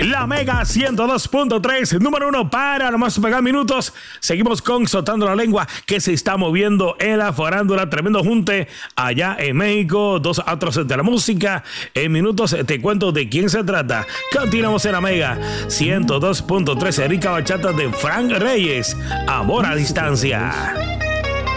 La Mega 102.3, número 1 para los más pegados minutos. Seguimos con Soltando la Lengua, que se está moviendo en la farándula. Tremendo junte allá en México. 2 astros de la música. En minutos te cuento de quién se trata. Continuamos en la Mega 102.3. Rica bachata de Frank Reyes. Amor a distancia.